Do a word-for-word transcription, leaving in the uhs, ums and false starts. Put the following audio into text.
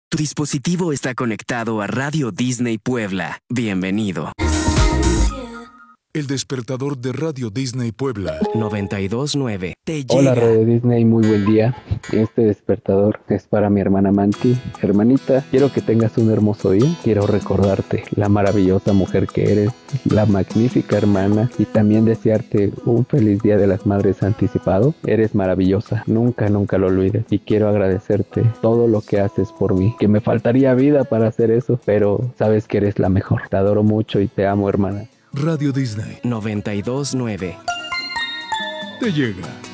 Tu dispositivo está conectado a Radio Disney Puebla. Bienvenido. El despertador de Radio Disney Puebla noventa y dos punto nueve te Hola llega. Radio Disney, muy buen día. Este despertador es para mi hermana Manti. Hermanita, quiero que tengas un hermoso día. Quiero recordarte la maravillosa mujer que eres, la magnífica hermana, y también desearte un feliz Día de las Madres anticipado. Eres maravillosa, nunca, nunca lo olvides. Y quiero agradecerte todo lo que haces por mí, que me faltaría vida para hacer eso, pero sabes que eres la mejor. Te adoro mucho y te amo, hermana. Radio Disney noventa y dos punto nueve te llega.